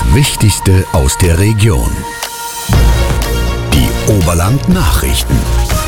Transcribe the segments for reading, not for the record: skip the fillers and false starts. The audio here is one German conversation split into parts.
Wichtigste aus der Region. Die Oberland-Nachrichten.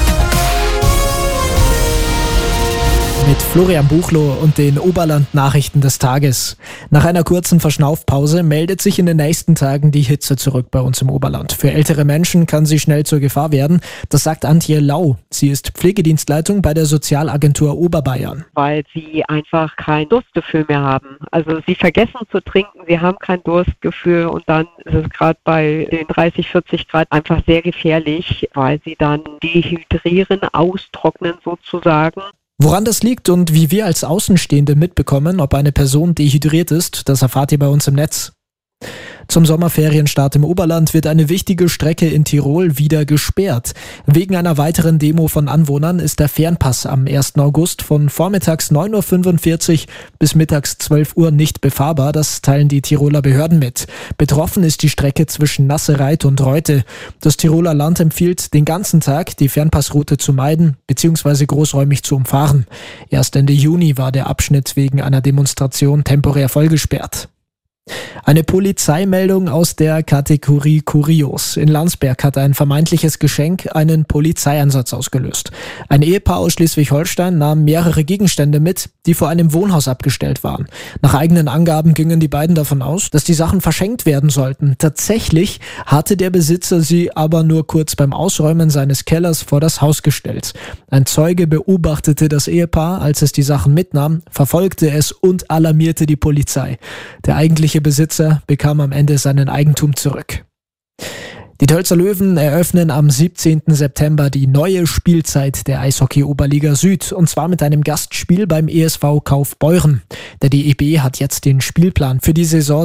Mit Florian Buchloh und den Oberland-Nachrichten des Tages. Nach einer kurzen Verschnaufpause meldet sich in den nächsten Tagen die Hitze zurück bei uns im Oberland. Für ältere Menschen kann sie schnell zur Gefahr werden. Das sagt Antje Lau. Sie ist Pflegedienstleitung bei der Sozialagentur Oberbayern. Weil sie einfach kein Durstgefühl mehr haben. Also sie vergessen zu trinken, sie haben kein Durstgefühl und dann ist es gerade bei den 30, 40 Grad einfach sehr gefährlich, weil sie dann dehydrieren, austrocknen sozusagen. Woran das liegt und wie wir als Außenstehende mitbekommen, ob eine Person dehydriert ist, das erfahrt ihr bei uns im Netz. Zum Sommerferienstart im Oberland wird eine wichtige Strecke in Tirol wieder gesperrt. Wegen einer weiteren Demo von Anwohnern ist der Fernpass am 1. August von vormittags 9.45 Uhr bis mittags 12 Uhr nicht befahrbar. Das teilen die Tiroler Behörden mit. Betroffen ist die Strecke zwischen Nassereit und Reute. Das Tiroler Land empfiehlt, den ganzen Tag die Fernpassroute zu meiden bzw. großräumig zu umfahren. Erst Ende Juni war der Abschnitt wegen einer Demonstration temporär vollgesperrt. Eine Polizeimeldung aus der Kategorie Kurios. In Landsberg hat ein vermeintliches Geschenk einen Polizeieinsatz ausgelöst. Ein Ehepaar aus Schleswig-Holstein nahm mehrere Gegenstände mit, die vor einem Wohnhaus abgestellt waren. Nach eigenen Angaben gingen die beiden davon aus, dass die Sachen verschenkt werden sollten. Tatsächlich hatte der Besitzer sie aber nur kurz beim Ausräumen seines Kellers vor das Haus gestellt. Ein Zeuge beobachtete das Ehepaar, als es die Sachen mitnahm, verfolgte es und alarmierte die Polizei. Der eigentliche Besitzer bekam am Ende seinen Eigentum zurück. Die Tölzer Löwen eröffnen am 17. September die neue Spielzeit der Eishockey-Oberliga Süd und zwar mit einem Gastspiel beim ESV Kaufbeuren. Der DEB hat jetzt den Spielplan für die Saison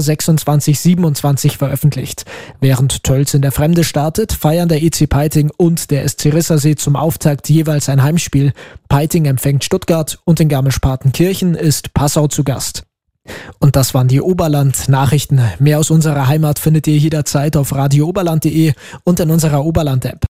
26/27 veröffentlicht. Während Tölz in der Fremde startet, feiern der EC Peiting und der SC Rissersee zum Auftakt jeweils ein Heimspiel. Peiting empfängt Stuttgart und in Garmisch-Partenkirchen ist Passau zu Gast. Und das waren die Oberland-Nachrichten. Mehr aus unserer Heimat findet ihr jederzeit auf radiooberland.de und in unserer Oberland-App.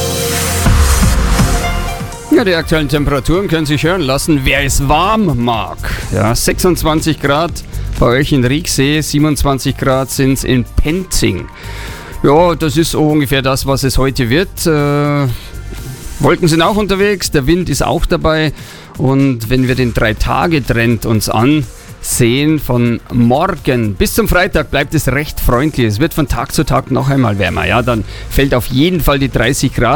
Ja, die aktuellen Temperaturen können sich hören lassen, wer es warm mag. Ja, 26 Grad bei euch in Rieksee, 27 Grad sind es in Penzing. Ja, das ist ungefähr das, was es heute wird. Wolken sind auch unterwegs, der Wind ist auch dabei. Und wenn wir den 3-Tage-Trend uns ansehen, von morgen bis zum Freitag bleibt es recht freundlich. Es wird von Tag zu Tag noch einmal wärmer. Ja, dann fällt auf jeden Fall die 30 Grad.